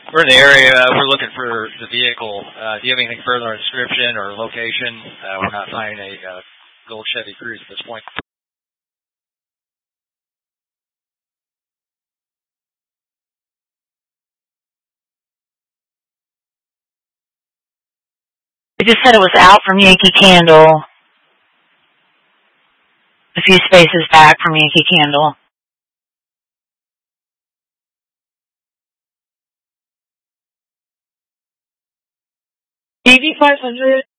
We're in the area. We're looking for the vehicle. Do you have anything further on description or location? We're not finding a gold Chevy Cruze at this point. It just said it was out from Yankee Candle. A few spaces back from Yankee Candle. DV 500.